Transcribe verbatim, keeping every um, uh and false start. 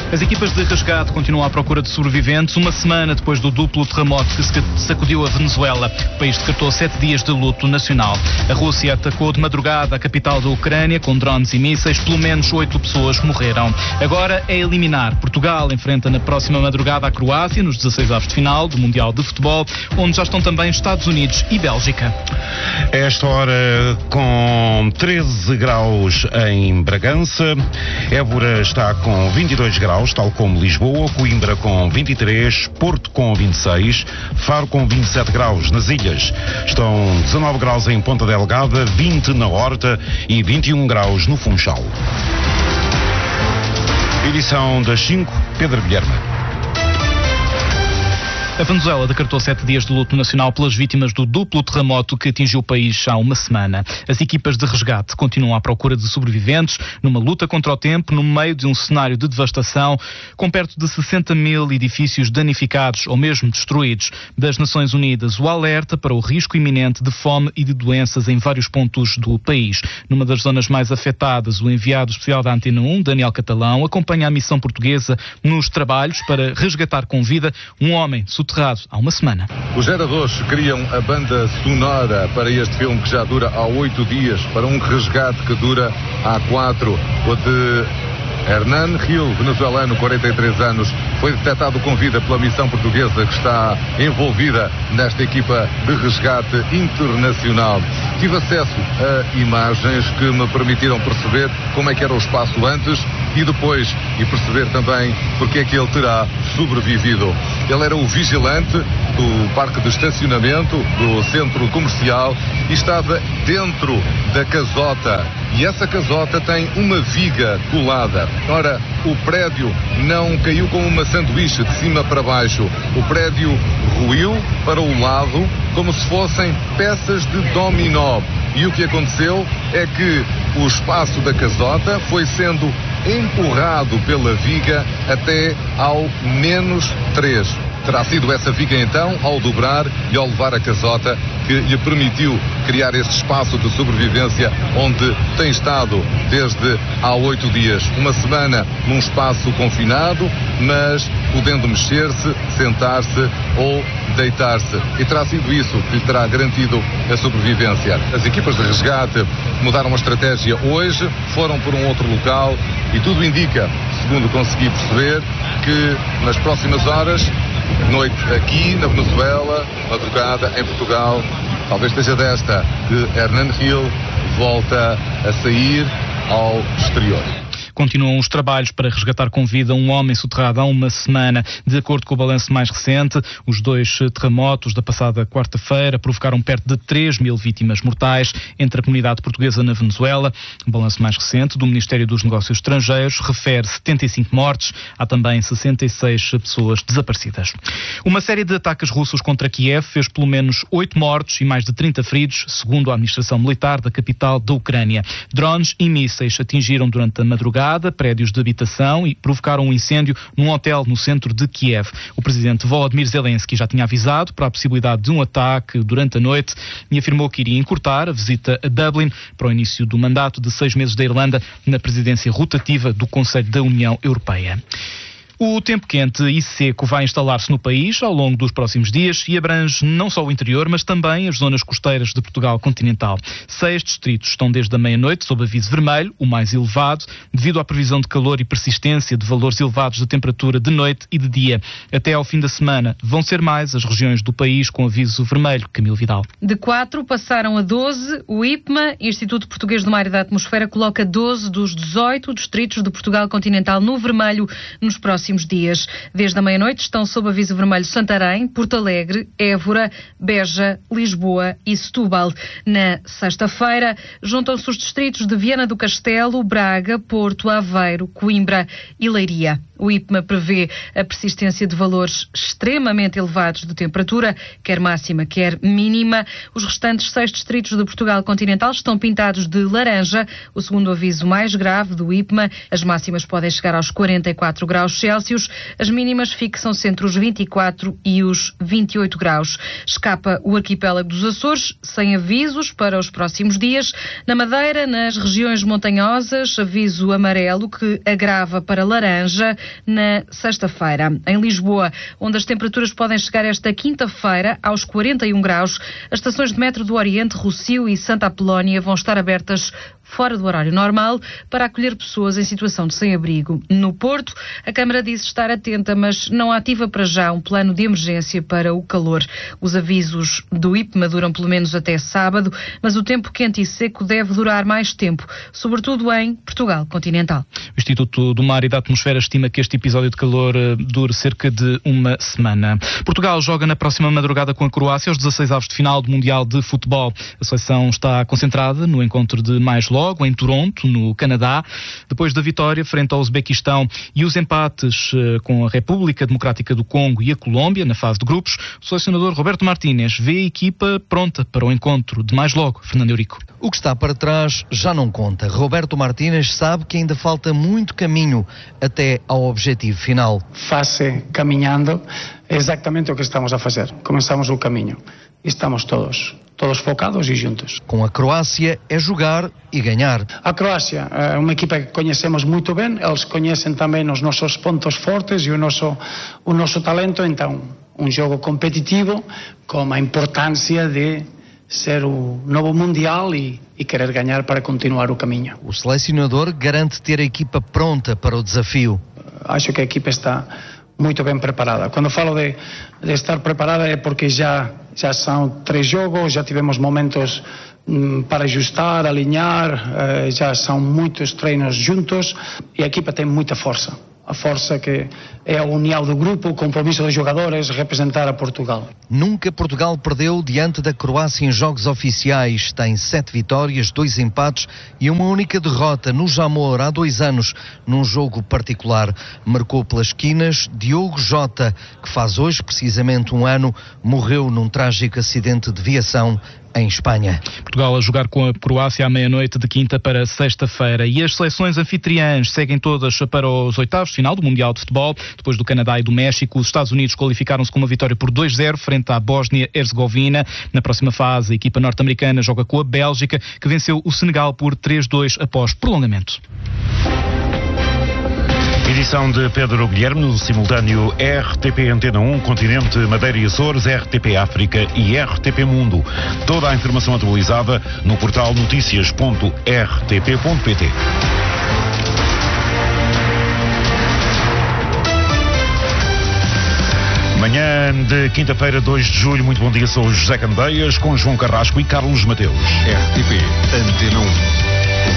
As equipas de resgate continuam à procura de sobreviventes uma semana depois do duplo terremoto que sacudiu a Venezuela. O país decretou sete dias de luto nacional. A Rússia atacou de madrugada a capital da Ucrânia com drones e mísseis. Pelo menos oito pessoas morreram. Agora é eliminar. Portugal enfrenta na próxima madrugada a Croácia nos dezasseis avos de final do Mundial de Futebol, onde já estão também Estados Unidos e Bélgica. Esta hora com treze graus em Bragança, Évora está com vinte e dois graus, tal como Lisboa, Coimbra com vinte e três, Porto com vinte e seis, Faro com vinte e sete graus. Nas ilhas estão dezanove graus em Ponta Delgada, vinte na Horta e vinte e um graus no Funchal. Edição das cinco, Pedro Guilherme. A Venezuela decretou sete dias de luto nacional pelas vítimas do duplo terremoto que atingiu o país há uma semana. As equipas de resgate continuam à procura de sobreviventes numa luta contra o tempo no meio de um cenário de devastação com perto de sessenta mil edifícios danificados ou mesmo destruídos. Das Nações Unidas, o alerta para o risco iminente de fome e de doenças em vários pontos do país. Numa das zonas mais afetadas, o enviado especial da Antena um, Daniel Catalão, acompanha a missão portuguesa nos trabalhos para resgatar com vida um homem soterrado há uma semana. Os geradores criam a banda sonora para este filme que já dura há oito dias, para um resgate que dura há quatro. O de Hernan Gil, venezuelano, quarenta e três anos, foi detectado com vida pela missão portuguesa que está envolvida nesta equipa de resgate internacional. Tive acesso a imagens que me permitiram perceber como é que era o espaço antes e depois, e perceber também porque é que ele terá sobrevivido. Ele era o vigilante do parque de estacionamento do centro comercial e estava dentro da casota. E essa casota tem uma viga colada. Ora, o prédio não caiu como uma sanduíche de cima para baixo. O prédio ruiu para o lado como se fossem peças de dominó. E o que aconteceu é que o espaço da casota foi sendo empurrado pela viga até ao menos três. Terá sido essa viga então, ao dobrar e ao levar a casota, que lhe permitiu criar este espaço de sobrevivência onde tem estado desde há oito dias. Uma semana num espaço confinado, mas podendo mexer-se, sentar-se ou deitar-se. E terá sido isso que lhe terá garantido a sobrevivência. As equipas de resgate mudaram a estratégia hoje, foram por um outro local e tudo indica, segundo consegui perceber, que nas próximas horas, noite aqui na Venezuela, madrugada em Portugal, talvez esteja desta de Hernan Gil, volta a sair ao exterior. Continuam os trabalhos para resgatar com vida um homem soterrado há uma semana. De acordo com o balanço mais recente, os dois terremotos da passada quarta-feira provocaram perto de três mil vítimas mortais entre a comunidade portuguesa na Venezuela. O balanço mais recente do Ministério dos Negócios Estrangeiros refere setenta e cinco mortes. Há também sessenta e seis pessoas desaparecidas. Uma série de ataques russos contra Kiev fez pelo menos oito mortos e mais de trinta feridos, segundo a administração militar da capital da Ucrânia. Drones e mísseis atingiram durante a madrugada prédios de habitação e provocaram um incêndio num hotel no centro de Kiev. O presidente Volodymyr Zelensky já tinha avisado para a possibilidade de um ataque durante a noite e afirmou que iria encurtar a visita a Dublin para o início do mandato de seis meses da Irlanda na presidência rotativa do Conselho da União Europeia. O tempo quente e seco vai instalar-se no país ao longo dos próximos dias e abrange não só o interior, mas também as zonas costeiras de Portugal continental. Seis distritos estão desde a meia-noite sob aviso vermelho, o mais elevado, devido à previsão de calor e persistência de valores elevados de temperatura de noite e de dia. Até ao fim da semana vão ser mais as regiões do país com aviso vermelho. Camilo Vidal. De quatro passaram a doze. O I P M A, Instituto Português do Mar e da Atmosfera, coloca doze dos dezoito distritos de Portugal continental no vermelho nos próximos dias. Desde a meia-noite estão sob aviso vermelho Santarém, Porto Alegre, Évora, Beja, Lisboa e Setúbal. Na sexta-feira, juntam-se os distritos de Viana do Castelo, Braga, Porto, Aveiro, Coimbra e Leiria. O I P M A prevê a persistência de valores extremamente elevados de temperatura, quer máxima, quer mínima. Os restantes seis distritos de Portugal continental estão pintados de laranja, o segundo aviso mais grave do I P M A. As máximas podem chegar aos quarenta e quatro graus Celsius. Celsius. As mínimas fixam-se entre os vinte e quatro e os vinte e oito graus. Escapa o arquipélago dos Açores, sem avisos para os próximos dias. Na Madeira, nas regiões montanhosas, aviso amarelo que agrava para laranja na sexta-feira. Em Lisboa, onde as temperaturas podem chegar esta quinta-feira aos quarenta e um graus, as estações de metro do Oriente, Rossio e Santa Apolónia vão estar abertas fora do horário normal para acolher pessoas em situação de sem-abrigo. No Porto, a Câmara disse estar atenta, mas não ativa para já um plano de emergência para o calor. Os avisos do I P M A duram pelo menos até sábado, mas o tempo quente e seco deve durar mais tempo, sobretudo em Portugal continental. O Instituto do Mar e da Atmosfera estima que este episódio de calor dure cerca de uma semana. Portugal joga na próxima madrugada com a Croácia aos dezasseis avos de final do Mundial de Futebol. A seleção está concentrada no encontro de mais logo logo em Toronto, no Canadá, depois da vitória frente ao Uzbequistão e os empates uh, com a República Democrática do Congo e a Colômbia na fase de grupos. O selecionador Roberto Martínez vê a equipa pronta para o encontro de mais logo. Fernando Eurico. O que está para trás já não conta. Roberto Martínez sabe que ainda falta muito caminho até ao objetivo final. Fase caminhando é exatamente o que estamos a fazer. Começamos o caminho. Estamos todos, todos focados e juntos. Com a Croácia é jogar e ganhar. A Croácia é uma equipa que conhecemos muito bem, eles conhecem também os nossos pontos fortes e o nosso, o nosso talento, então um jogo competitivo com a importância de ser o novo Mundial e, e querer ganhar para continuar o caminho. O selecionador garante ter a equipa pronta para o desafio. Acho que a equipa está muito bem preparada. Quando falo de, de estar preparada é porque já, já são três jogos, já tivemos momentos hum, para ajustar, alinhar, eh, já são muitos treinos juntos e a equipa tem muita força. A força que é a união do grupo, o compromisso dos jogadores, representar a Portugal. Nunca Portugal perdeu diante da Croácia em jogos oficiais. Tem sete vitórias, dois empates e uma única derrota no Jamor há dois anos, num jogo particular. Marcou pelas esquinas Diogo Jota, que faz hoje precisamente um ano, morreu num trágico acidente de viação em Espanha. Portugal a jogar com a Croácia à meia-noite de quinta para sexta-feira. E as seleções anfitriãs seguem todas para os oitavos de final do Mundial de Futebol. Depois do Canadá e do México, os Estados Unidos qualificaram-se com uma vitória por dois zero frente à Bósnia-Herzegovina. Na próxima fase, a equipa norte-americana joga com a Bélgica, que venceu o Senegal por três dois após prolongamento. Edição de Pedro Guilherme, no simultâneo R T P Antena um, Continente, Madeira e Açores, R T P África e R T P Mundo. Toda a informação atualizada no portal notícias ponto r t p ponto p t. Manhã de quinta-feira, dois de julho, muito bom dia, sou José Candeias, com João Carrasco e Carlos Mateus. R T P Antena um.